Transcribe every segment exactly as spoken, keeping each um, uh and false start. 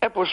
pois,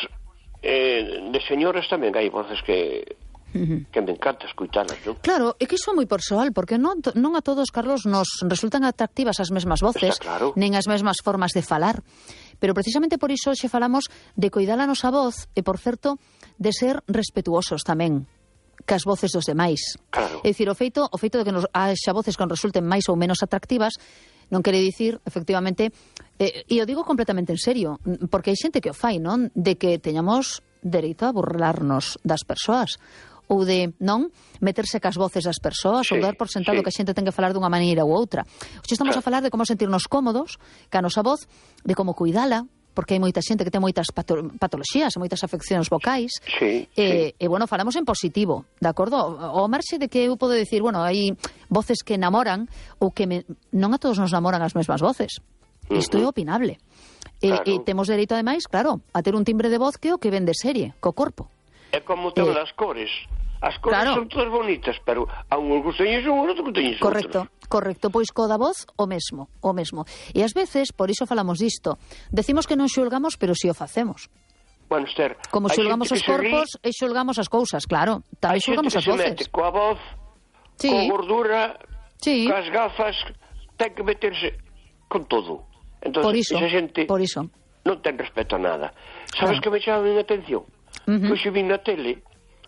eh, de señoras tamén hai voces que... que me encanta escuitalas, non? Claro, é que iso é moi persoal, porque non, non a todos, Carlos, nos resultan atractivas as mesmas voces, claro. nen as mesmas formas de falar. Pero precisamente por iso xe falamos de coidar a nosa voz e, por certo, de ser respetuosos tamén cas voces dos demais. Claro. É dicir, o feito, o feito de que nos haxa voces que nos resulten máis ou menos atractivas non quere dicir, efectivamente, eh, e o digo completamente en serio, porque hai xente que o fai, non? De que teñamos dereito a burlarnos das persoas, ou de, non, meterse cas voces das persoas, sí, ou dar por sentado sí. que a xente ten que falar dunha maneira ou outra. Hoxe estamos claro. a falar de como sentirnos cómodos ca nosa voz, de como cuidala, porque hai moita xente que ten moitas pato patoloxías, moitas afeccións vocais, sí, e, sí. e, bueno, falamos en positivo, de acordo? O marxe de que eu podo decir, bueno, hai voces que enamoran, ou que me... non a todos nos namoran as mesmas voces. Uh-huh. Isto é opinable. Claro. E, e temos dereito, ademais, claro, a ter un timbre de voz que o que ven de serie, co corpo. É como todas eh, as cores. As cores claro. son todas bonitas, pero a un os teñes un, outro que teñes outro. Correcto, correcto. Pois co da voz, o mesmo, o mesmo. E ás veces, por iso falamos disto, decimos que non xulgamos, pero si o facemos. Bueno, Esther, como xulgamos os corpos e xulgamos as cousas, claro. Tamén xulgamos as voces. Hai xente que se mete coa voz, sí. coa gordura, sí. coas gafas, ten que meterse con todo. Entón, por iso, esa xente por iso. non ten respeto a nada. Sabes claro. que me chama a atención? Uh-huh. Que hoxe vi na tele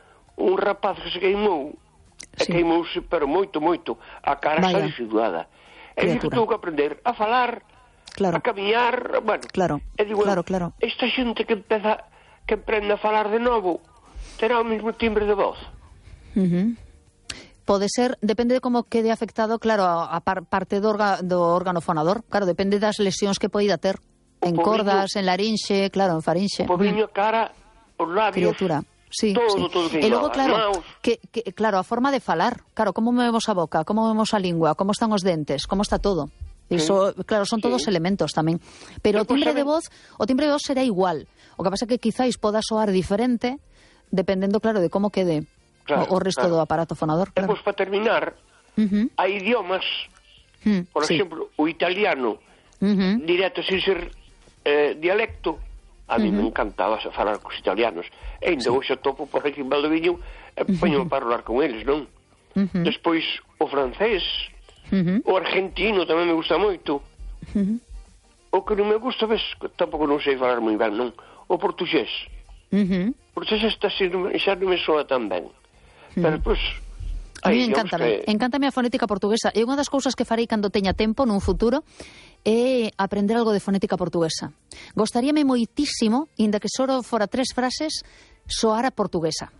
un rapaz que se queimou, sí. e queimouse, pero moito, moito, a cara está desfigurada. E digo que tengo que aprender a falar, claro. a camiñar, bueno. Claro, e digo, claro, claro. Esta xente que empeza, que aprende a falar de novo, terá o mesmo timbre de voz. Uh-huh. Pode ser, depende de como quede afectado, claro, a, a par, parte do, orga, do órgano fonador, claro, depende das lesións que poida ter, o en pobriño, cordas, en larinxe, claro, en farinxe. O pobriño, uh-huh. cara, os labios... Criatura. Sí, todo, sí. todo e logo, claro, que, que, claro, a forma de falar, claro, como movemos a boca, como movemos a lingua, como están os dentes, como está todo. Iso, sí. claro, son todos sí. elementos tamén. Pero, Pero o timbre de voz, o timbre de voz será igual. O que pasa é que quizáis poda soar diferente, dependendo, claro, de como quede claro, o, o resto claro. do aparato fonador. Claro. E, pois, para terminar, uh-huh. hai idiomas, uh-huh. por sí. exemplo, o italiano, uh-huh. directo, sin ser eh, dialecto. A mí uh-huh. me encantaba falar cos italianos. E ainda sí. hoxe topo por aquí en Valdoviño e poño uh-huh. para falar con eles, non? Uh-huh. Despois o francés, uh-huh. o argentino tamén me gusta moito. Uh-huh. O que non me gusta, ves, tampouco non sei falar moi ben, non? O portugués. Uh-huh. O portugués está sendo, xa non me soa tan ben. Uh-huh. Pero, pois... A mí encántame, que... encántame a fonética portuguesa. E unha das cousas que farei cando teña tempo nun futuro é aprender algo de fonética portuguesa. Gostaríame moitísimo, inda que só fora tres frases, soar a portuguesa.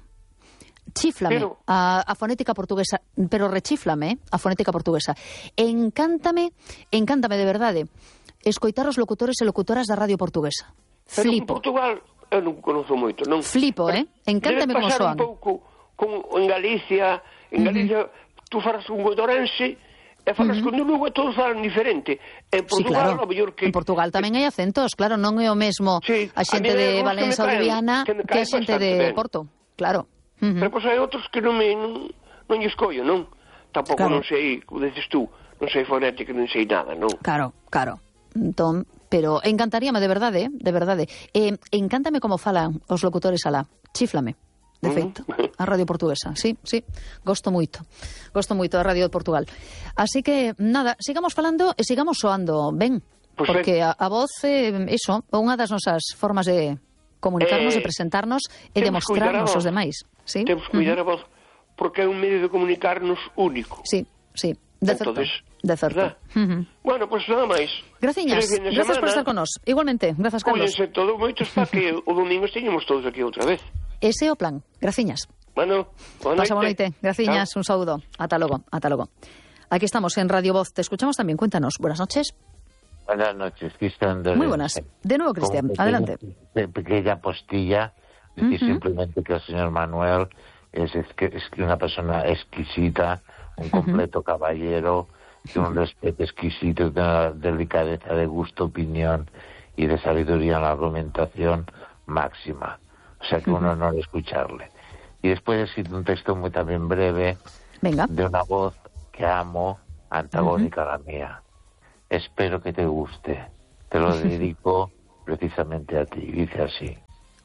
Chíflame pero... a, a fonética portuguesa, pero rechíflame a fonética portuguesa. Encántame, encántame de verdade, escoitar os locutores e locutoras da radio portuguesa. Pero Flipo. en Portugal eu non conozo moito, non? Flipo, pero, eh? Encántame como soan. Debe pasar un pouco como en Galicia, en Galicia uh-huh. tú falas con godorense e falas uh-huh. con Lugo e todos falan diferente. En Portugal, sí, claro. mellor que... En Portugal tamén hai acentos, claro, non é o mesmo sí, a xente a de Valença ou de Viana que, que a xente de ben. Porto, claro. Uh-huh. Pero pois hai outros que non me non, non lle escollo, non? Tampouco claro. non sei, como dices tú, non sei fonética, non sei nada, non? Claro, claro. Entón, pero encantaríame de verdade, eh? de verdade. Eh, encántame como falan os locutores alá. Chíflame. De feito, a Radio Portuguesa, sí, sí, gosto moito, gosto moito da Radio de Portugal. Así que, nada, sigamos falando e sigamos soando ben, pues porque a, a voz, eh, iso, unha das nosas formas de comunicarnos, eh, de presentarnos e de mostrarnos aos demais. ¿Sí? Temos que cuidar uh-huh. a voz, porque é un medio de comunicarnos único. Sí, sí, de certo, Entonces, de certo. Uh-huh. Bueno, pois pues nada máis. Graciñas, grazas por estar con nos. Igualmente, grazas, Carlos. Cuídense todo moitos para que o domingo esteñemos todos aquí outra vez. Ese é o plan. Graciñas. Bueno, boa noite. Pasa boa noite. Graciñas, un saúdo. Ata logo, ata logo. Aquí estamos en Radio Voz. Te escuchamos también. Cuéntanos. Buenas noches. Buenas noches, Cristian. Muy buenas. De nuevo, Cristian. Pequeña, adelante. Pequeña postilla. Decir uh-huh. simplemente que el señor Manuel es, es, que, es una persona exquisita, un completo uh-huh. caballero, de un respeto exquisito, de una delicadeza de gusto, opinión y de sabiduría en la argumentación máxima. O sea que uh-huh. un honor escucharle. Y después he escrito un texto muy también breve Venga. de una voz que amo, antagónica uh-huh. a la mía. Espero que te guste. Te lo dedico precisamente a ti. Dice así.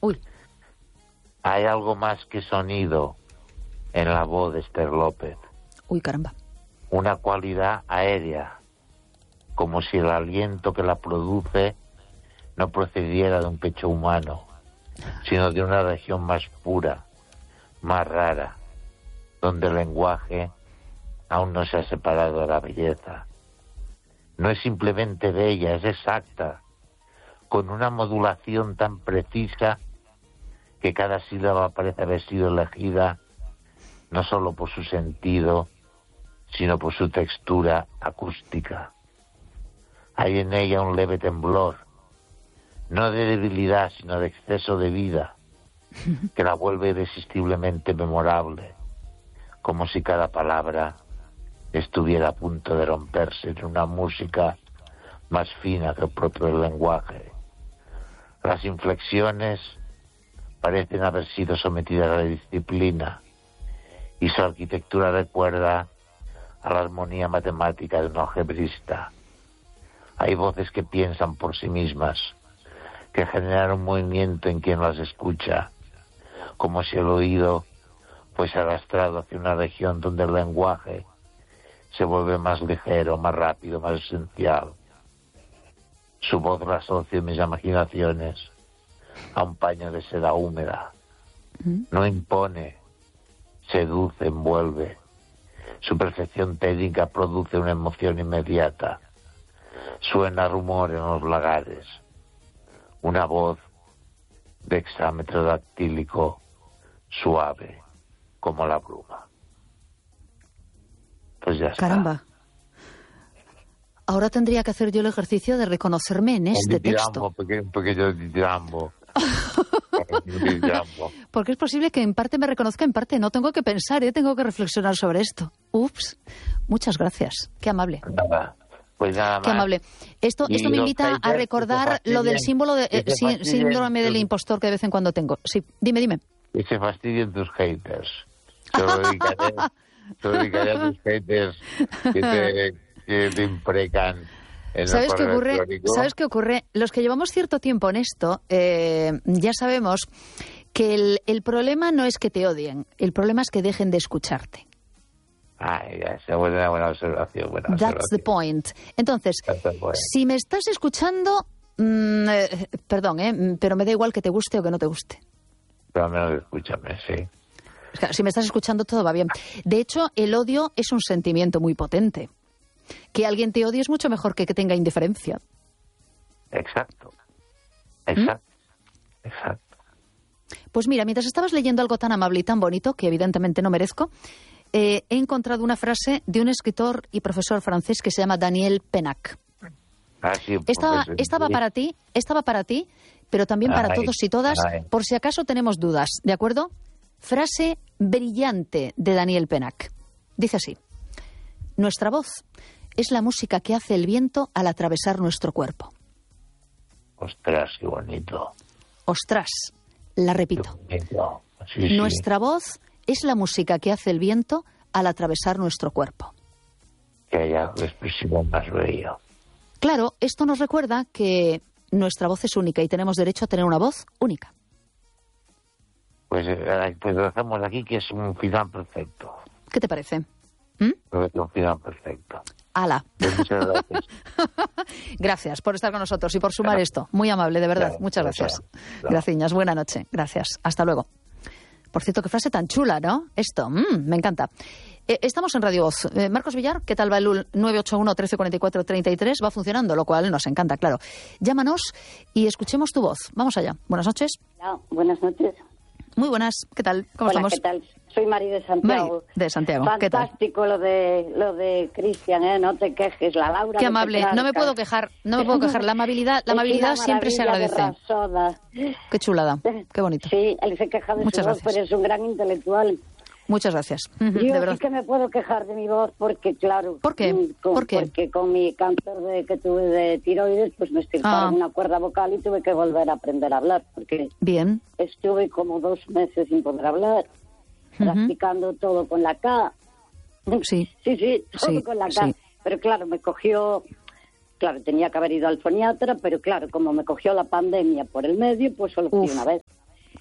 Uy. Hay algo más que sonido en la voz de Esther López. Uy, caramba. Una cualidad aérea, como si el aliento que la produce no procediera de un pecho humano, sino de una región más pura, más rara, donde el lenguaje aún no se ha separado de la belleza. No es simplemente bella, es exacta, con una modulación tan precisa que cada sílaba parece haber sido elegida no solo por su sentido, sino por su textura acústica. Hay en ella un leve temblor, no de debilidad, sino de exceso de vida, que la vuelve irresistiblemente memorable, como si cada palabra estuviera a punto de romperse en una música más fina que el propio lenguaje. Las inflexiones parecen haber sido sometidas a la disciplina y su arquitectura recuerda a la armonía matemática de un algebrista. Hay voces que piensan por sí mismas, que generan un movimiento en quien las escucha, como si el oído fuese arrastrado hacia una región donde el lenguaje se vuelve más ligero, más rápido, más esencial. Su voz la asocio en mis imaginaciones a un paño de seda húmeda. No impone, seduce, envuelve. Su perfección técnica produce una emoción inmediata. Suena rumor en los lagares. Una voz de hexámetro dactílico suave como la bruma. Pues ya está. Caramba. Ahora tendría que hacer yo el ejercicio de reconocerme en este texto. Un pequeño dirambo. Porque es posible que en parte me reconozca, en parte no. Tengo que pensar, ¿eh? Tengo que reflexionar sobre esto. Ups. Muchas gracias. Qué amable. Nada. Pues nada más. Qué amable. Esto, esto me invita a recordar lo del símbolo de eh, sí, síndrome del impostor que de vez en cuando tengo. Sí, dime, dime. Que se fastidien tus haters. Te lo dedicaré, te lo dedicaré a tus haters que te, que te imprecan. ¿Sabes qué ocurre? ¿Sabes qué ocurre? Los que llevamos cierto tiempo en esto, eh, ya sabemos que el, el problema no es que te odien, el problema es que dejen de escucharte. Ah, ya, esa es una buena observación. Buena That's observación. the point. Entonces, point. si me estás escuchando, mmm, eh, perdón, eh, pero me da igual que te guste o que no te guste. Pero al menos escúchame, sí. Si me estás escuchando, todo va bien. De hecho, el odio es un sentimiento muy potente. Que alguien te odie es mucho mejor que que tenga indiferencia. Exacto. Exacto. ¿Mm? Exacto. Pues mira, mientras estabas leyendo algo tan amable y tan bonito, que evidentemente no merezco, eh, he encontrado una frase de un escritor y profesor francés que se llama Daniel Pennac. Ah, sí, estaba, pues, estaba para ti, estaba para ti, pero también para ay, todos y todas, ay. por si acaso tenemos dudas, ¿de acuerdo? Frase brillante de Daniel Pennac. Dice así: nuestra voz es la música que hace el viento al atravesar nuestro cuerpo. Ostras, qué bonito. Ostras, la repito. Sí, sí. Nuestra voz es la música que hace el viento al atravesar nuestro cuerpo. Que haya expresivo más bello. Claro, esto nos recuerda que nuestra voz es única y tenemos derecho a tener una voz única. Pues, eh, pues lo hacemos aquí, que es un final perfecto. ¿Qué te parece? ¿Mm? Es un final perfecto. ¡Hala! Pues muchas gracias. Gracias por estar con nosotros y por sumar claro. esto. Muy amable, de verdad. Claro, muchas gracias. Claro, claro. Graciñas, buena noche. Gracias. Hasta luego. Por cierto, qué frase tan chula, ¿no? Esto, mmm, me encanta. Eh, estamos en Radio Voz. Eh, Marcos Villar, ¿qué tal va el nueve ocho uno, trece cuarenta y cuatro, treinta y tres? Va funcionando, lo cual nos encanta, claro. Llámanos y escuchemos tu voz. Vamos allá. Buenas noches. Hola, buenas noches. Muy buenas. ¿Qué tal? ¿Cómo Hola, estamos? ¿qué tal? Soy Mari de Santiago. Mari de Santiago. ¿Qué tal? Fantástico lo de lo de Cristian, ¿eh? No te quejes, la Laura. Qué amable. No me puedo quejar. No me puedo quejar. La amabilidad, la amabilidad siempre se agradece. Qué chulada. Qué bonito. Sí, él se queja de Muchas su gracias. voz, pero es un gran intelectual. Muchas gracias. Yo de verdad. sí que me puedo quejar de mi voz porque, claro... ¿Por qué? Con, ¿Por qué? Porque con mi cáncer de, que tuve de tiroides, pues me estirparon ah. una cuerda vocal y tuve que volver a aprender a hablar. Porque Bien. estuve como dos meses sin poder hablar, uh-huh. practicando todo con la K. Sí. Sí, sí, todo sí, con la K. Sí. Pero claro, me cogió... Claro, tenía que haber ido al foniatra, pero claro, como me cogió la pandemia por el medio, pues solo fui Uf. una vez.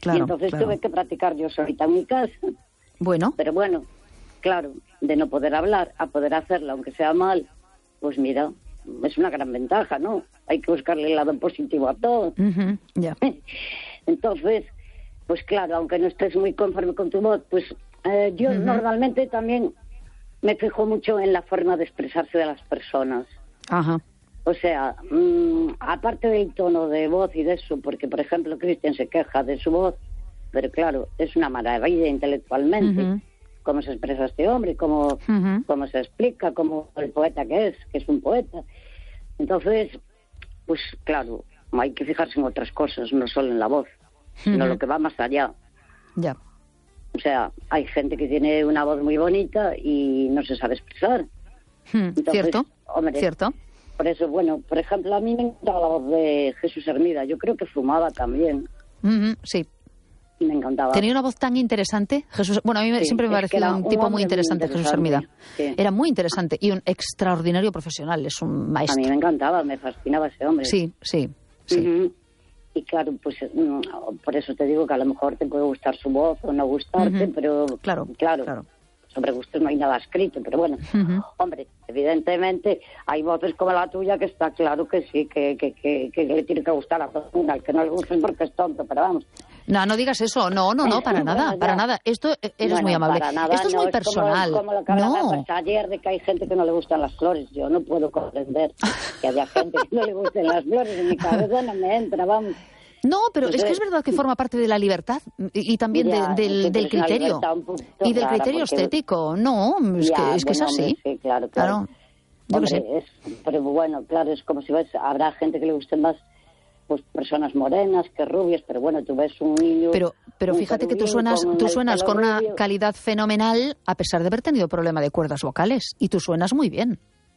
claro. Y entonces claro. tuve que practicar yo solita en mi casa. Bueno. Pero bueno, claro, de no poder hablar a poder hacerlo, aunque sea mal, pues mira, es una gran ventaja, ¿no? Hay que buscarle el lado positivo a todo. Uh-huh, yeah. Entonces, pues claro, aunque no estés muy conforme con tu voz, pues eh, yo uh-huh. normalmente también me fijo mucho en la forma de expresarse de las personas. Ajá. O sea, mmm, aparte del tono de voz y de eso, porque por ejemplo Cristian se queja de su voz, pero claro, es una maravilla intelectualmente. Uh-huh. Cómo se expresa este hombre, cómo, uh-huh. cómo se explica, cómo el poeta que es, que es un poeta. Entonces, pues claro, hay que fijarse en otras cosas, no solo en la voz, uh-huh. sino lo que va más allá. Ya. Yeah. O sea, hay gente que tiene una voz muy bonita y no se sabe expresar. Uh-huh. Entonces, ¿cierto? Hombre, ¿cierto? Por eso, bueno, por ejemplo, a mí me encantaba la voz de Jesús Hermida. Yo creo que fumaba también. Uh-huh. Sí. Me encantaba. Tenía una voz tan interesante, Jesús. Bueno, a mí sí, siempre me pareció un, un tipo muy interesante, muy interesante, Jesús Hermida. Sí. Era muy interesante y un extraordinario profesional, es un maestro. A mí me encantaba, me fascinaba ese hombre. Sí, sí, sí. Uh-huh. Y claro, pues por eso te digo que a lo mejor te puede gustar su voz o no gustarte, uh-huh. pero claro, claro, claro. sobre gustos no hay nada escrito, pero bueno, uh-huh. hombre, evidentemente hay voces como la tuya que está claro que sí, que, que, que, que le tiene que gustar a todo el mundo, al que no le guste porque es tonto, pero vamos. No, no digas eso, no, no, no, para nada, bueno, para nada. Esto eres bueno, muy amable. Nada, Esto es no, muy personal. Es como, como lo que no. ayer de que hay gente que no le gustan las flores. Yo no puedo comprender que haya gente que no le gusten las flores. En mi cabeza no me entra, vamos. No, pero Entonces, es que es verdad que forma parte de la libertad y, y también ya, de, del, del criterio y del criterio porque, estético. No, es ya, que es, que bueno, es así. Hombre, sí, claro, claro. claro. Yo hombre, que sé. Es, pero bueno, claro, es como si ves, habrá gente que le gusten más pues personas morenas que rubias, pero bueno, tú ves un niño... Pero, pero fíjate que tú suenas con, tú suenas con una rubio. calidad fenomenal a pesar de haber tenido problema de cuerdas vocales. Y tú suenas muy bien.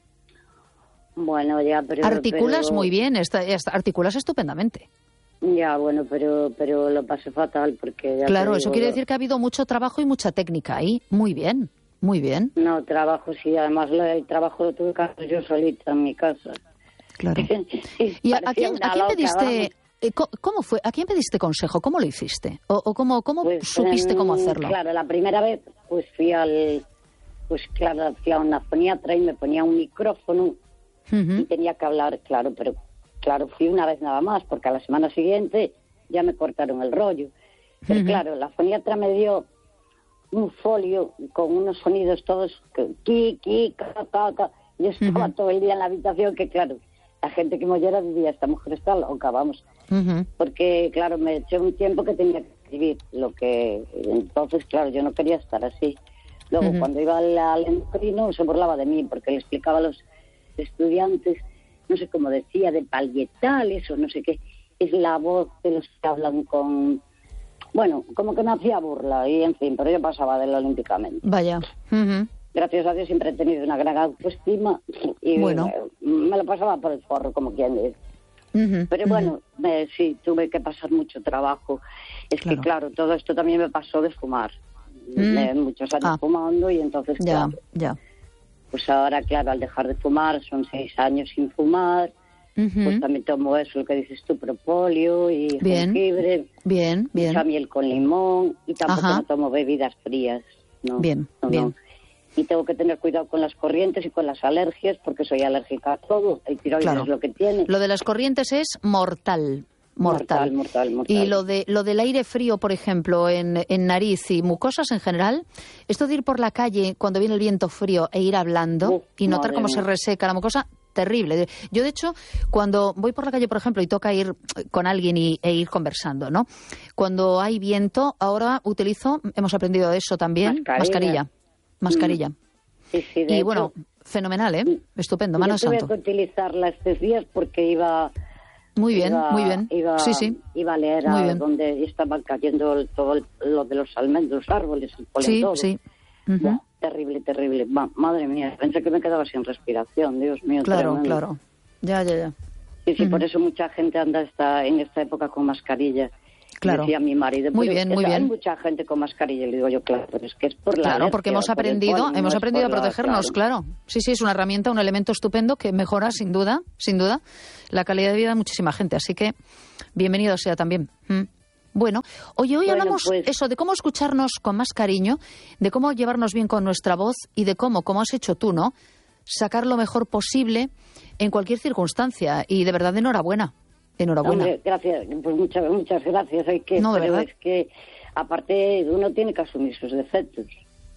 Bueno, ya, pero... Articulas pero... muy bien, esta, esta, articulas estupendamente. Ya, bueno, pero pero lo pasé fatal porque... Ya claro, digo, eso quiere decir que ha habido mucho trabajo y mucha técnica ahí. Muy bien, muy bien. No, trabajo sí, además el trabajo lo tuve que hacer yo solita en mi casa. Claro. ¿Y a, a quién, a quién pediste, eh, cómo fue, a quién pediste consejo? ¿Cómo lo hiciste? ¿O, o cómo, cómo pues, supiste eh, cómo hacerlo? Claro, la primera vez pues fui al, pues claro, fui a una foniatra y me ponía un micrófono uh-huh. y tenía que hablar, claro, pero claro, fui una vez nada más, porque a la semana siguiente ya me cortaron el rollo. Pero uh-huh. claro, la foniatra me dio un folio con unos sonidos todos, ki, ki, ca, ca, ca. Yo estaba uh-huh. todo el día en la habitación, que claro, la gente que me oyera diría, esta mujer está loca, vamos. Uh-huh. Porque, claro, me eché un tiempo que tenía que escribir, lo que... Entonces, claro, yo no quería estar así. Luego, uh-huh. cuando iba al, al endocrino, se burlaba de mí, porque le explicaba a los estudiantes, no sé cómo decía, de parietales o no sé qué, es la voz de los que hablan con... Bueno, como que me hacía burla, y en fin, pero yo pasaba de él olímpicamente. Vaya. Uh-huh. Gracias a Dios siempre he tenido una gran autoestima y bueno. me, me lo pasaba por el forro, como quien dice. Uh-huh, Pero bueno, uh-huh. me, sí, tuve que pasar mucho trabajo. Es claro. que, claro, todo esto también me pasó de fumar. Uh-huh. De muchos años ah. fumando y entonces, ya, claro, ya. pues ahora, claro, al dejar de fumar, son seis años sin fumar, uh-huh. pues también tomo eso, lo que dices tú, propóleo y bien. jengibre. Bien, bien. Mucha miel con limón y tampoco Ajá. no tomo bebidas frías. No, bien, no, bien. No. Y tengo que tener cuidado con las corrientes y con las alergias, porque soy alérgica a todo. El tiroides claro. es lo que tiene. Lo de las corrientes es mortal. Mortal. Mortal, mortal, mortal. Y lo de lo del aire frío, por ejemplo, en, en nariz y mucosas en general, esto de ir por la calle cuando viene el viento frío e ir hablando Uf, y notar cómo mía. se reseca la mucosa, terrible. Yo, de hecho, cuando voy por la calle, por ejemplo, y toca ir con alguien y, e ir conversando, ¿no? Cuando hay viento, ahora utilizo, hemos aprendido de eso también, mascarilla. mascarilla. Mascarilla. Sí, sí, de y hecho, bueno, fenomenal, ¿eh? Estupendo, mano santo. Yo tuve que utilizarla estos días porque iba... Muy bien, iba, muy bien. Iba, sí, sí. Iba a leer a donde estaban cayendo el, todo el, lo de los almendros, los árboles, el polen, sí, todo. Sí, uh-huh. Ya, terrible, terrible. Ma, madre mía, pensé que me quedaba sin respiración, Dios mío. Claro, tremendo. claro. Ya, ya, ya. Sí, sí, uh-huh. por eso mucha gente anda esta, en esta época con mascarilla. Claro. Decía mi marido, muy bien, muy bien. Hay mucha gente con mascarilla, le digo yo, claro, pero es que es por la Claro, alergia, porque hemos aprendido, polen, hemos no aprendido a protegernos, la, claro. claro. Sí, sí, es una herramienta, un elemento estupendo que mejora, sin duda, sin duda, la calidad de vida de muchísima gente. Así que, bienvenido sea también. ¿Mm? Bueno, oye, hoy bueno, hablamos pues... eso, de cómo escucharnos con más cariño, de cómo llevarnos bien con nuestra voz y de cómo, como has hecho tú, ¿no?, sacar lo mejor posible en cualquier circunstancia. Y de verdad, enhorabuena. Enhorabuena. Hombre, gracias, pues muchas, muchas gracias. Hay que, no, de pero verdad. Es que, aparte, uno tiene que asumir sus defectos.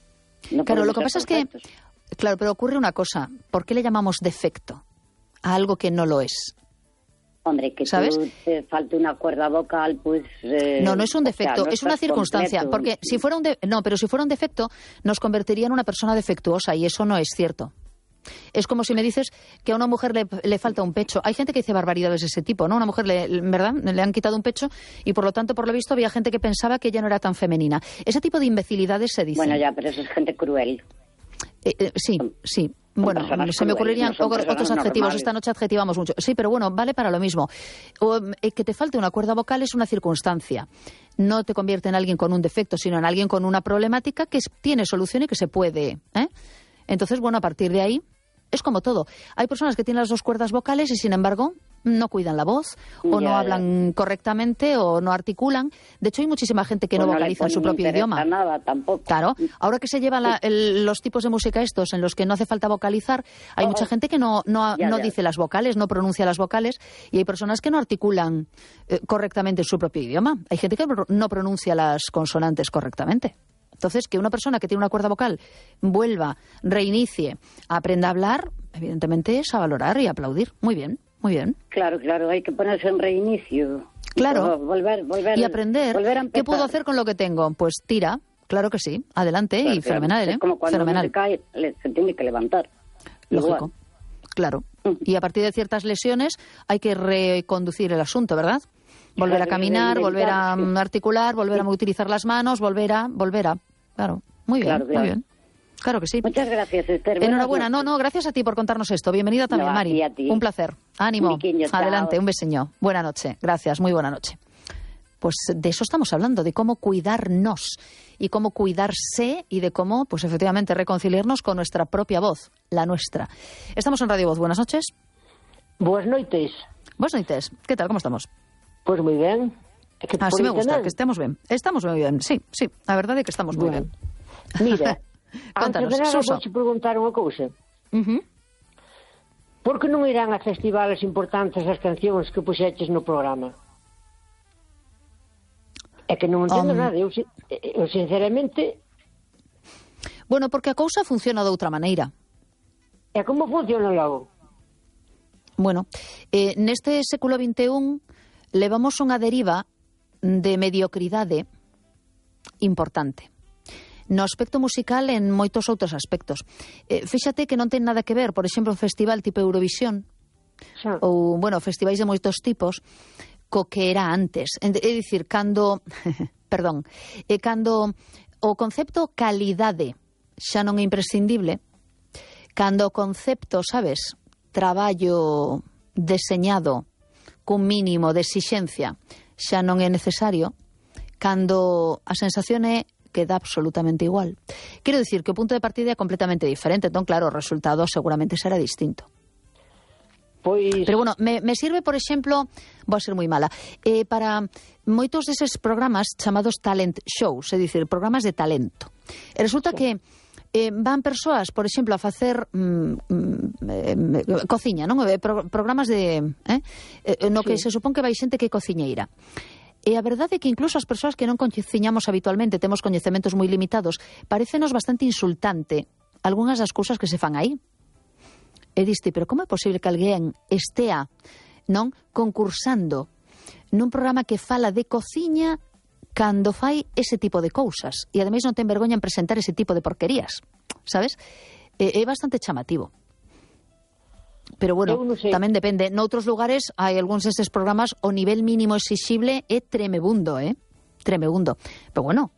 No claro, lo que pasa perfectos. es que, claro, pero ocurre una cosa. ¿Por qué le llamamos defecto a algo que no lo es? Hombre, que ¿sabes? Tú te falte una cuerda vocal, pues... Eh, no, no es un defecto, o sea, no es una circunstancia. completo. Porque si fuera un de... no, pero si fuera un defecto, nos convertiría en una persona defectuosa y eso no es cierto. Es como si me dices que a una mujer le, le falta un pecho. Hay gente que dice barbaridades de ese tipo, ¿no? Una mujer, le, ¿verdad?, le han quitado un pecho y por lo tanto, por lo visto, había gente que pensaba que ella no era tan femenina. Ese tipo de imbecilidades se dicen. Bueno, ya, pero eso es gente cruel. Eh, eh, sí, sí. Bueno, se me ocurrirían no otros adjetivos. Normales. Esta noche adjetivamos mucho. Sí, pero bueno, vale para lo mismo. O, eh, que te falte una cuerda vocal es una circunstancia. No te convierte en alguien con un defecto, sino en alguien con una problemática que es, tiene solución y que se puede. ¿eh? Entonces, bueno, a partir de ahí, es como todo. Hay personas que tienen las dos cuerdas vocales y, sin embargo, no cuidan la voz, o yeah, no hablan yeah. correctamente, o no articulan. De hecho, hay muchísima gente que pues no vocaliza en su propio idioma. Nada, tampoco. Claro, ahora que se llevan la, el, los tipos de música estos en los que no hace falta vocalizar, hay oh, mucha gente que no, no, yeah, no yeah. dice las vocales, no pronuncia las vocales, y hay personas que no articulan eh, correctamente en su propio idioma. Hay gente que no pronuncia las consonantes correctamente. Entonces, que una persona que tiene una cuerda vocal vuelva, reinicie, aprenda a hablar, evidentemente es a valorar y a aplaudir. Muy bien, muy bien. Claro, claro, hay que ponerse en reinicio. Claro, y volver, volver, y aprender volver a qué puedo hacer con lo que tengo. Pues tira, claro que sí, adelante, claro, y fenomenal, ¿eh? Es como cuando fenomenal. uno se cae, se tiene que levantar. Lógico, Igual. Claro. Y a partir de ciertas lesiones hay que reconducir el asunto, ¿verdad? Volver a caminar, volver a articular, volver a utilizar las manos, volver a, volver a... Claro, muy bien, claro, claro. muy bien. Claro que sí. Muchas gracias, Esther. Enhorabuena. No, no, gracias a ti por contarnos esto. Bienvenida también, no, Mari. A ti. Un placer. Ánimo. Miquiño, adelante, chao. Un beseño. Buena noche. Gracias, muy buena noche. Pues de eso estamos hablando, de cómo cuidarnos y cómo cuidarse y de cómo, pues efectivamente, reconciliarnos con nuestra propia voz, la nuestra. Estamos en Radio Voz. Buenas noches. Buenas noches. Buenas noches. ¿Qué tal? ¿Cómo estamos? Pues muy bien. Que Así me gusta, que estemos bien. Estamos muy bien, sí, sí. La verdad es que estamos muy bien. Mira, Contanos, antes de nada Suso. vou te preguntar unha cousa. Uh-huh. Por que non irán a festivales importantes as cancións que puxeches no programa? É que non entendo um... nada. Eu, eu, sinceramente... Bueno, porque a cousa funciona de outra maneira. E como funciona logo? Bueno, eh, neste século vinte e un levamos unha deriva de mediocridade importante. No aspecto musical en moitos outros aspectos. Eh, fíxate que non ten nada que ver, por exemplo, un festival tipo Eurovisión, sí. ou, bueno, festivais de moitos tipos, co que era antes. É dicir, cando, perdón, eh, cando o concepto calidade xa non é imprescindible, cando o concepto, sabes, traballo deseñado cun mínimo de exixencia xa non é necesario, cando a sensación é que dá absolutamente igual. Quero dicir que o punto de partida é completamente diferente, entón, claro, o resultado seguramente será distinto. Pois... Pero, bueno, me, me sirve, por exemplo, vou a ser moi mala, eh, para moitos deses programas chamados talent shows, é dicir, programas de talento. E resulta sí. que eh, van persoas, por exemplo, a facer mm, mm, eh, cociña, non? Eh, pro, programas de... Eh, eh, no sí. que se supón que vai xente que é cociñeira. E a verdade é que incluso as persoas que non coñeciñamos habitualmente, temos coñecementos moi limitados, parécenos bastante insultante algunhas das cousas que se fan aí. E diste, pero como é posible que alguén estea, non, concursando nun programa que fala de cociña cando fai ese tipo de cousas? E ademais non ten vergoña en presentar ese tipo de porquerías, sabes? É, é bastante chamativo. Pero, bueno, no tamén depende. Noutros lugares hai algúns destes programas o nivel mínimo exixible é tremebundo, eh? Tremebundo. Pero, bueno,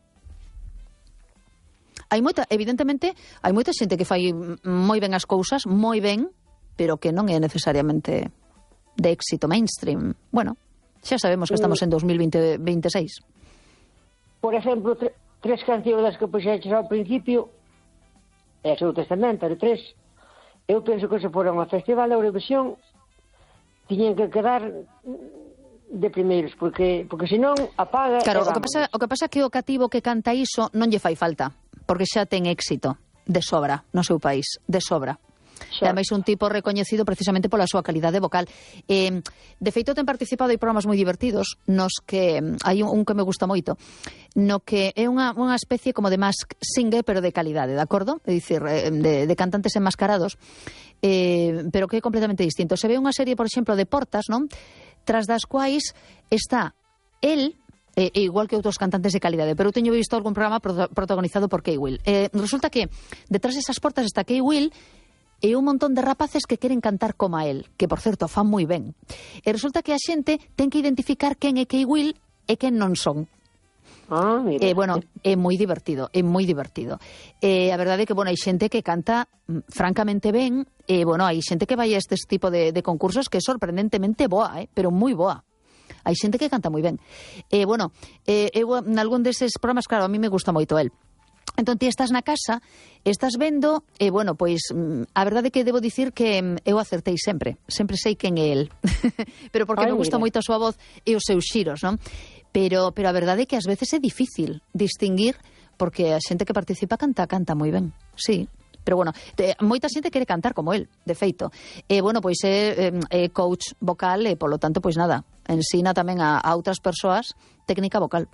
hai moita, evidentemente, hai moita xente que fai moi ben as cousas, moi ben, pero que non é necesariamente de éxito mainstream. Bueno, xa sabemos que estamos en dos mil vinte, veintiséis. Por exemplo, tre tres cancións das que puxeches ao principio, e as outras tamén, pero tres... Eu penso que se foran ao Festival de Eurovisión tiñen que quedar de primeiros, porque porque senón apaga. Claro, o que pasa, o que pasa é que o cativo que canta iso non lle fai falta, porque xa ten éxito de sobra no seu país, de sobra. E ademais un tipo recoñecido precisamente pola súa calidade vocal. Eh, de feito, ten participado en programas moi divertidos nos que hai un, un que me gusta moito, no que é unha, unha especie como de Mask Singer, pero de calidade, de acordo? É dicir, de, de cantantes enmascarados, eh, pero que é completamente distinto. Se ve unha serie, por exemplo, de Portas, non? Tras das quais está el, eh, igual que outros cantantes de calidade, pero eu teño visto algún programa pro, protagonizado por Kay Will. Eh, resulta que detrás desas portas está Kay Will e un montón de rapaces que queren cantar como a él, que, por certo, fan moi ben. E resulta que a xente ten que identificar quen é Kay Will e quen non son. Ah, mira. E, bueno, é moi divertido, é moi divertido. E a verdade é que, bueno, hai xente que canta mm, francamente ben, e, bueno, hai xente que vai a estes tipo de, de concursos que é sorprendentemente boa, eh, pero moi boa. Hai xente que canta moi ben. E, bueno, eh, eu, en algún deses programas, claro, a mí me gusta moito el. Entón, ti estás na casa, estás vendo, e, bueno, pois, a verdade é que debo dicir que eu acertei sempre. Sempre sei quen é el. Pero porque Ay, me gusta mira. moito a súa voz e os seus xiros, non? Pero, pero a verdade é que ás veces é difícil distinguir, porque a xente que participa canta, canta moi ben. Sí. Pero, bueno, te, moita xente quere cantar como el, de feito. E, bueno, pois é, é coach vocal e, polo tanto, pois nada, ensina tamén a, a outras persoas técnica vocal.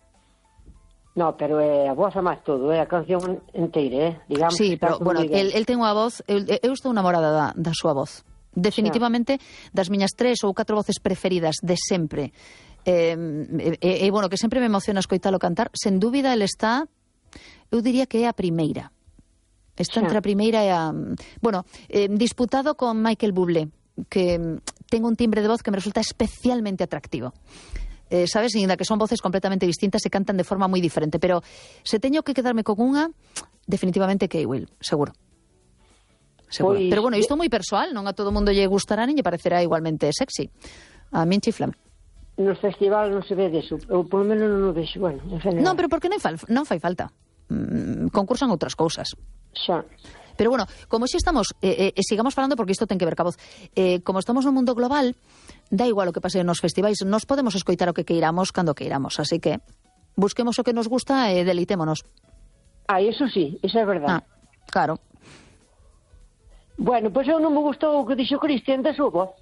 No, pero é a voz a máis todo, é a canción inteira, eh? Digamos. Sí, pero, bueno, el, el ten unha voz, eu, eu estou enamorada da, da súa voz. Definitivamente, xa. Das miñas tres ou catro voces preferidas de sempre. E, eh, eh, eh, bueno, que sempre me emociona escoitalo cantar. Sen dúbida, el está, eu diría que é a primeira. Está xa. Entre a primeira e a... Bueno, eh, disputado con Michael Bublé, que ten un timbre de voz que me resulta especialmente atractivo. Eh, sabes, ainda que son voces completamente distintas e cantan de forma moi diferente, pero se teño que quedarme con unha, definitivamente Kay Will, seguro. Seguro. Pois, pero bueno, isto é moi persoal, non a todo mundo lle gustará nin lle parecerá igualmente sexy. A min chiflame. No festival non se ve deso, ou polo menos non o vexo, bueno, en general. Non, pero porque non fai, non fai falta. Mm, concursan outras cousas. Xa. Pero bueno, como xa estamos, eh, eh, sigamos falando porque isto ten que ver ca voz, eh, como estamos no mundo global, da igual o que pase nos festivais, nos podemos escoitar o que queiramos cando queiramos, así que busquemos o que nos gusta e deleitémonos. Ah, eso sí, eso é verdade. Ah, claro. Bueno, pois pues eu non me gustou o que dixo Cristian da súa voz.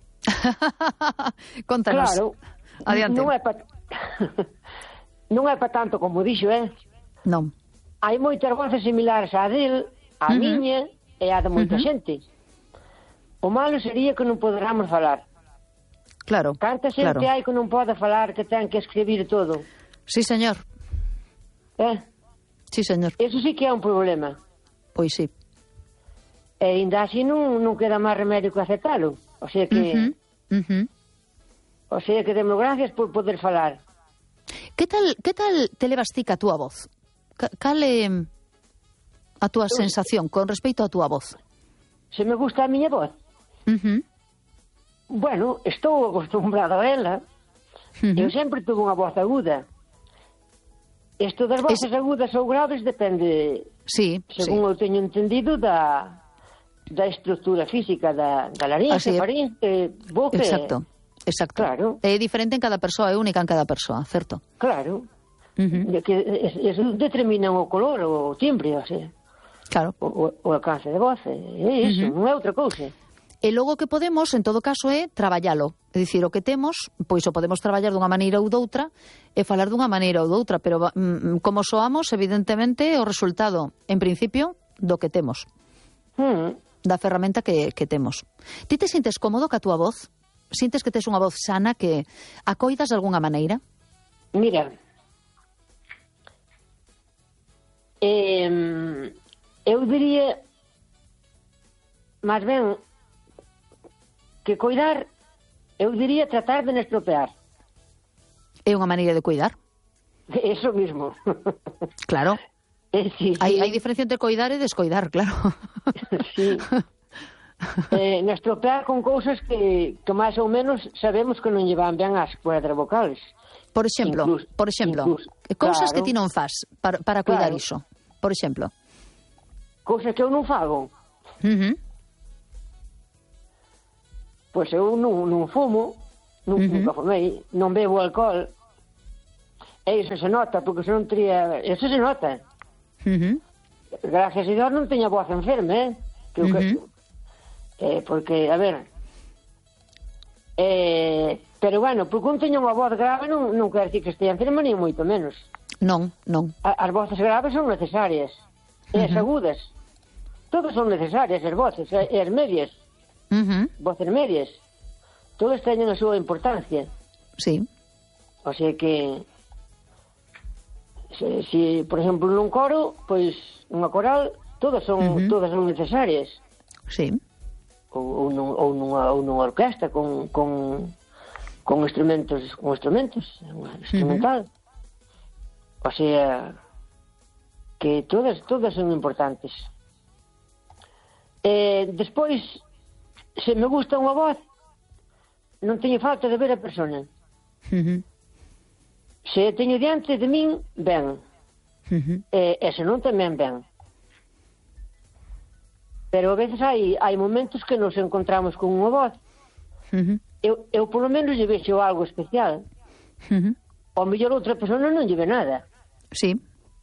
Contanos. Claro. Adiante. Non é pa... non é pa tanto como dixo, eh? Non. Hai moitas voces similares á del, a uh-huh. miña e a de moita uh-huh. xente. O malo sería que non poderamos falar. Claro, Canta xente claro. hai que non pode falar, que ten que escribir todo. Sí, señor. Eh? Sí, señor. Eso sí que é un problema. Pois sí. E ainda así non, non queda máis remedio que aceptalo. O sea que... Uh-huh. Uh-huh. O sea que demos gracias por poder falar. Que tal, que tal te levas ti ca túa voz? Cal é a túa eu... sensación con respecto á túa voz? Se me gusta a miña voz? Uh-huh. Bueno, estou acostumbrado a ela. Uh-huh. Eu sempre tuve unha voz aguda. Isto das voces es... agudas ou graves depende, sí, según sí. eu teño entendido, da, da estructura física da, da laringe, faringe, boca. Exacto, exacto. Claro. É diferente en cada persoa, é única en cada persoa, certo? Claro. Uh-huh. Que es, es, determinan o color, o timbre, o sea. Claro. O, o alcance de voz, é iso, uh-huh. non é outra cousa. E logo que podemos, en todo caso, é traballalo. É dicir, o que temos, pois o podemos traballar dunha maneira ou doutra e falar dunha maneira ou doutra, pero mm, como soamos, evidentemente, o resultado, en principio, do que temos. Mm. Da ferramenta que, que temos. Ti te sintes cómodo ca túa voz? Sintes que tes unha voz sana, que acoidas de algunha maneira? Mira, eh, eu diría, máis ben, que coidar, eu diría tratar de non estropear. É unha maneira de cuidar? Eso mismo. Claro. Eh, sí, hai, sí. hai diferencia entre coidar e descoidar, claro. Sí. Eh, non estropear con cousas que, que máis ou menos sabemos que non llevan ben as cuerdas vocales. Por exemplo, incluso, por exemplo, incluso, cousas claro. que ti non fas para, para cuidar claro. iso. Por exemplo. Cousas que eu non fago. Uh-huh. Pois eu non, non fumo, nunca fumei, non bebo alcohol. E iso se nota, porque se non teria... Iso se nota. Uh-huh. Gracias a Dios non teña voz enferma, eh? Que, uh-huh. que, eh porque, a ver... Eh, pero, bueno, porque un teña unha voz grave non, non quer decir que estea enferma, ni moito menos. Non, non. A, as voces graves son necesarias. E as uh-huh. agudas. Todas son necesarias, as voces, e as medias. Uh-huh. Voces medias. Todas teñen a súa importancia. Sí. O sea que... Se, si, por exemplo, nun coro, pois, unha coral, todas son, uh-huh. todas son necesarias. Sí. Ou, ou, nun, ou, nunha, ou nunha orquesta con, con, con instrumentos, con instrumentos, instrumental. Uh-huh. O sea, que todas, todas son importantes. Eh, despois, se me gusta unha voz, non teño falta de ver a persona. Uh-huh. Se teño diante de min, ben. Uh-huh. E, e se non tamén ben. Pero a veces hai, hai momentos que nos encontramos con unha voz. Uh-huh. Eu, eu polo menos lle vexo algo especial. Uh-huh. Ao mellor outra persona non lle ve nada. Sí.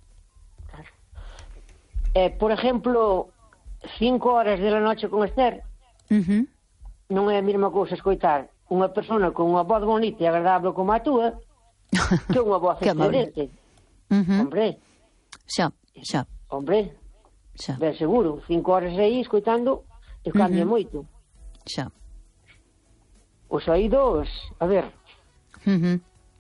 Eh, por exemplo, cinco horas de la noche con Esther, uh-huh. non é a mesma cousa escoitar unha persona con unha voz bonita e agradable como a túa que unha voz excelente. Uh-huh. Hombre. Xa, xa. Hombre. Xa. Ben seguro, cinco horas aí escoitando e cambia uh-huh. moito. Xa. Os oídos, a ver. Uh-huh.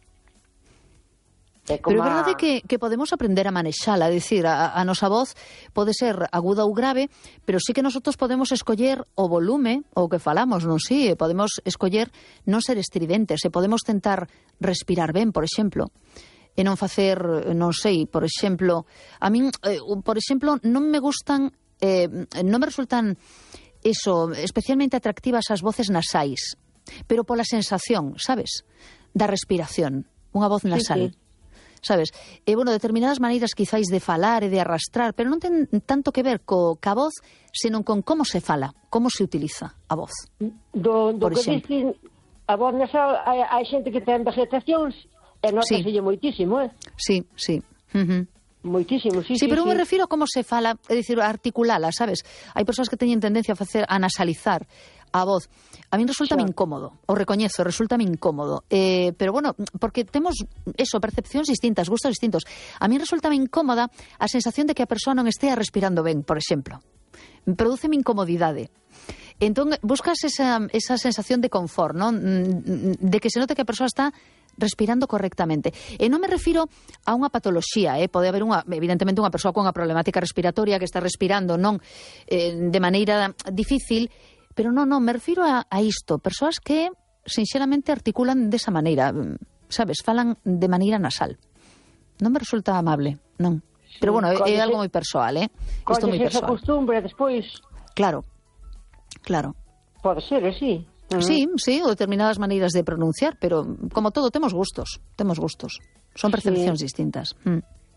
É como Pero é verdade a... que, que podemos aprender a manexala, é dicir, a, a nosa voz pode ser aguda ou grave, pero sí que nosotros podemos escoller o volume, o que falamos, non si, sí, podemos escoller non ser estridentes, e podemos tentar respirar ben, por exemplo, e non facer, non sei, por exemplo, a min, eh, por exemplo, non me gustan, eh, non me resultan, eso, especialmente atractivas as voces nasais, pero pola sensación, sabes, da respiración, unha voz nasal. Sí, sí. Sabes? E, bueno, determinadas maneiras quizáis de falar e de arrastrar, pero non ten tanto que ver co ca voz, senón con como se fala, como se utiliza a voz. Do, do por que exemplo. Dicen, a voz nasal, hai, hai xente que ten vegetacións e notaselle sí. moitísimo, eh? Sí, sí. Uh-huh. Moitísimo, sí, sí. Sí, pero sí. me refiro a como se fala, é dicir, a articulala, sabes? Hai persoas que teñen tendencia a facer, a nasalizar a voz. A min resulta sí. incómodo, o recoñezo, resulta incómodo. Eh, pero bueno, porque temos eso, percepcións distintas, gustos distintos. A min resulta incómoda a sensación de que a persoa non estea respirando ben, por exemplo. Prodúceme incomodidade. Entón, buscas esa, esa sensación de confort, ¿no? De que se note que a persoa está respirando correctamente. E non me refiro a unha patoloxía, eh? Pode haber unha, evidentemente unha persoa con unha problemática respiratoria que está respirando non eh, de maneira difícil, pero non, non, me refiro a, a isto, persoas que sinxelamente articulan desa maneira, sabes, falan de maneira nasal. Non me resulta amable, non. Pero bueno, é, é algo moi persoal, eh? Isto moi persoal. Esa costumbre despois... Claro, claro. Pode ser, sí. Uh-huh. Sí, sí, ou determinadas maneiras de pronunciar, pero como todo, temos gustos, temos gustos. Son percepcións sí. distintas. Mm.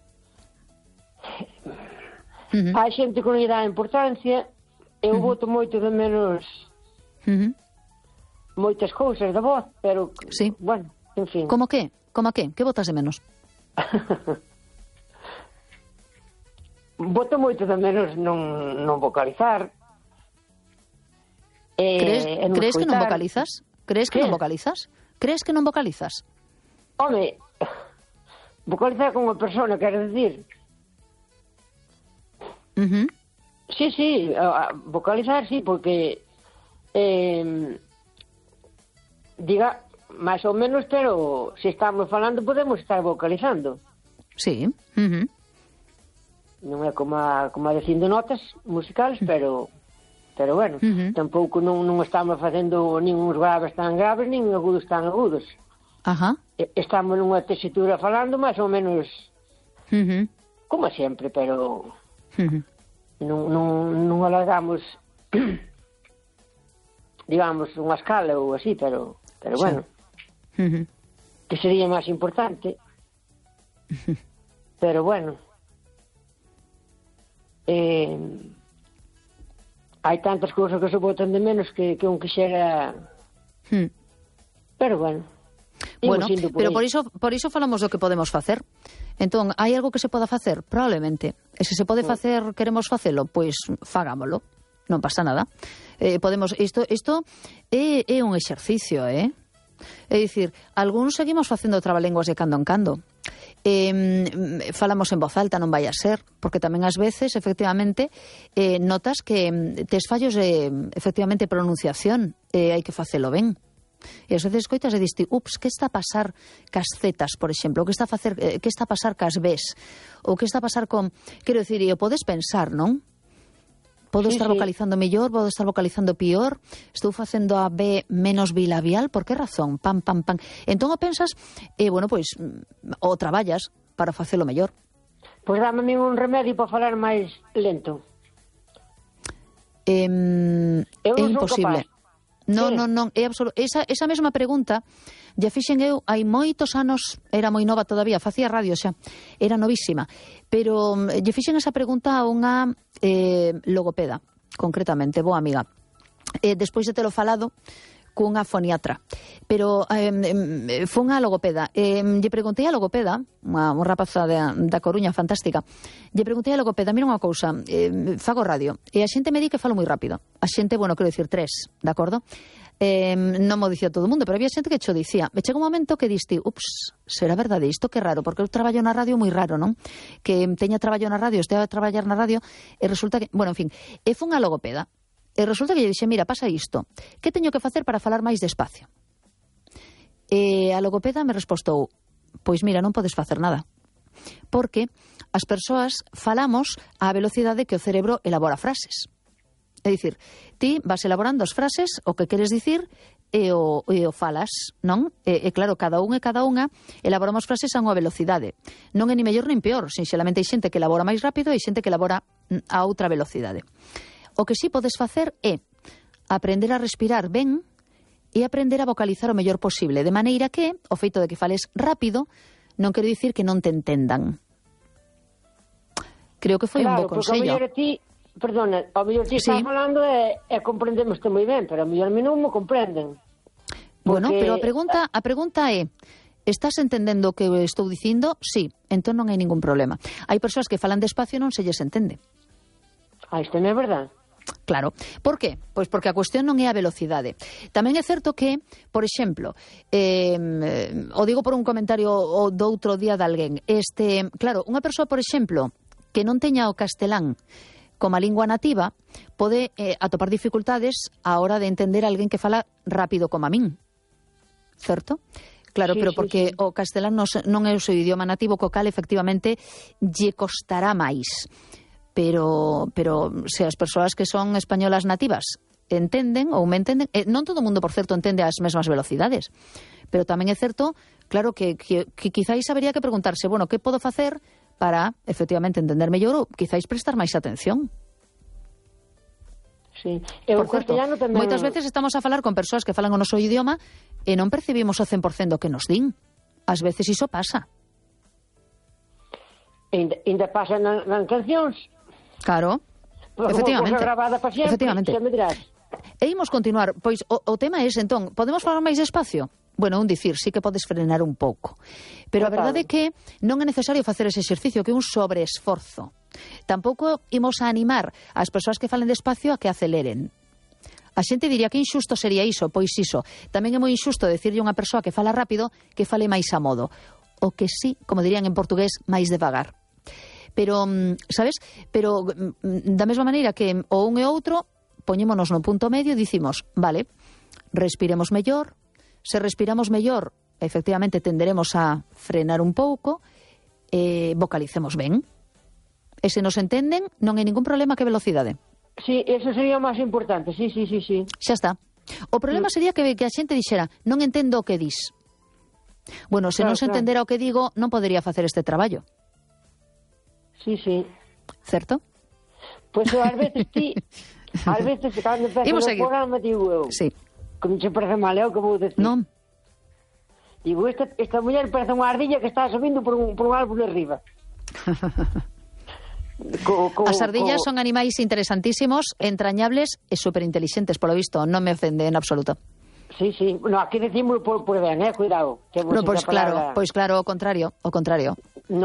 Uh-huh. Hai xente que non lle dá importancia, eu uh-huh. boto moito de menos uh-huh. moitas cousas da voz, pero, sí. bueno, en fin. Como que? Como que? Que botas de menos? Boto moito de menos non, non vocalizar. Eh, crees crees que non vocalizas? Crees que, que non vocalizas? Crees que non vocalizas? Home, vocalizar con unha persona, quero dicir. Uh-huh. Sí, sí, vocalizar sí, porque eh, diga, máis ou menos, pero se estamos falando podemos estar vocalizando. Sí. Uh-huh. Non é como a, como a dicindo notas musicales, pero pero bueno, uh-huh. tampouco non, non estamos facendo nin uns graves tan graves, nin agudos tan agudos. Ajá. Uh-huh. Estamos nunha tesitura falando máis ou menos uh-huh. como sempre, pero uh-huh. non, non, non alargamos digamos unha escala ou así, pero pero bueno, sí. uh-huh. que sería máis importante. Uh-huh. Pero bueno, eh, hai tantas cousas que se botan de menos que, que un quixera hmm. Pero bueno. Bueno, por pero por iso, por iso falamos do que podemos facer. Entón, hai algo que se poda facer? Probablemente. E se se pode facer, queremos facelo, pois fagámolo. Non pasa nada. Eh, podemos, isto, isto é, é un exercicio, eh? É dicir, algúns seguimos facendo trabalenguas de cando en cando. Eh, falamos en voz alta, non vai a ser, porque tamén ás veces, efectivamente, eh, notas que tes fallos de, efectivamente, pronunciación, e eh, hai que facelo ben. E ás veces coitas e diste, ups, que está a pasar cas zetas, por exemplo, o que está a facer, eh, que está a pasar cas bes, ou que está a pasar con, quero dicir, e o podes pensar, non? Podo sí, estar sí. vocalizando mellor, podo estar vocalizando pior, estou facendo a B menos bilabial, por que razón? Pam, pam, pam. Entón o pensas, e, eh, bueno, pois, o traballas para facelo mellor. Pois dame un remedio para falar máis lento. Eh, é imposible. Capaz. Non, non, non, é absoluto. Esa, esa mesma pregunta ya fixen eu hai moitos anos, era moi nova todavía, facía radio xa, era novísima, pero lle fixen esa pregunta a unha eh, logopeda, concretamente, boa amiga. Eh, despois de telo falado cunha foniatra, pero eh, foi unha logopeda. Eh, lle preguntei a logopeda, unha, unha rapaza da, da Coruña fantástica, lle preguntei a logopeda, mira unha cousa, eh, fago radio, e a xente me di que falo moi rápido. A xente, bueno, quero dicir tres, de acordo? Eh, non mo dicía todo o mundo, pero había xente que cho dicía. Me chega un momento que diste, ups, será verdade isto, que raro, porque eu traballo na radio moi raro, non? Que teña traballo na radio, estea a traballar na radio, e resulta que, bueno, en fin, e foi unha logopeda. E resulta que lle dixe, mira, pasa isto, que teño que facer para falar máis despacio? E a logopeda me respostou, pois mira, non podes facer nada, porque as persoas falamos á velocidade que o cerebro elabora frases. É dicir, ti vas elaborando as frases, o que queres dicir, e o, e o falas, non? E, e claro, cada un e cada unha elaboramos frases a unha velocidade. Non é ni mellor nin peor, sinxelamente hai xente que elabora máis rápido e hai xente que elabora a outra velocidade. O que sí podes facer é aprender a respirar ben e aprender a vocalizar o mellor posible, de maneira que o feito de que fales rápido non quero dicir que non te entendan. Creo que foi claro, un bo consello. Claro, porque ti, perdona, ao mellor ti sí. estás falando e, e comprendemos-te moi ben, pero ao mellor a mí non me comprenden. Porque... Bueno, pero a pregunta, a pregunta é, estás entendendo o que estou dicindo? Sí, entón non hai ningún problema. Hai persoas que falan despacio e non se lles entende. Ah, isto non é verdade. Claro. Por qué? Pois porque a cuestión non é a velocidade. Tamén é certo que, por exemplo, eh, o digo por un comentario o do outro día de alguén, este, claro, unha persoa, por exemplo, que non teña o castelán como a lingua nativa, pode eh, atopar dificultades á hora de entender a alguén que fala rápido como a min. Certo? Claro, sí, pero porque sí, sí. o castelán non, non é o seu idioma nativo, co cal, efectivamente, lle costará máis. Pero, pero se as persoas que son españolas nativas entenden ou me entenden, eh, non todo o mundo, por certo, entende as mesmas velocidades, pero tamén é certo, claro, que, que, que quizáis habería que preguntarse, bueno, que podo facer para, efectivamente, entender mellor ou quizáis prestar máis atención. Sí. Eu, por certo, tamén... moitas veces estamos a falar con persoas que falan o noso idioma e non percibimos o cen por cento do que nos din. Ás veces iso pasa. E ainda pasa nas cancións. Claro, pues, efectivamente, siempre, efectivamente. E imos continuar, pois o, o tema é ese, entón, podemos falar máis despacio? Bueno, un dicir, sí que podes frenar un pouco, pero a verdade é que non é necesario facer ese exercicio, que é un sobreesforzo. Tampouco imos a animar as persoas que falen despacio a que aceleren. A xente diría que injusto sería iso, pois iso. Tamén é moi injusto decirlle a unha persoa que fala rápido que fale máis a modo, o que sí, como dirían en portugués, máis devagar. Pero, sabes, pero da mesma maneira que o un e outro poñémonos no punto medio e dicimos, vale, respiremos mellor, se respiramos mellor, efectivamente tenderemos a frenar un pouco, e vocalicemos ben. E se nos entenden, non hai ningún problema que velocidade. Sí, eso sería o máis importante, sí, sí, sí, sí. Xa está. O problema sí. sería que, que a xente dixera, non entendo o que dis. Bueno, se claro, non se claro. entendera o que digo, non podería facer este traballo. Sí, sí. Certo? Pois pues, ás veces ti, ás veces cando empezas o programa digo eu, sí. que me se parece mal, é o que vou decir. Non. Digo, esta, esta muller parece unha ardilla que está subindo por un, por un árbol de arriba. co, co, As ardillas co... son animais interesantísimos, entrañables e superintelixentes, polo visto, non me ofende en absoluto. Sí, sí. No, aquí decímoslo por, por ben, eh, cuidado. No, pois pues, claro, pois pues, claro, o contrario, o contrario. No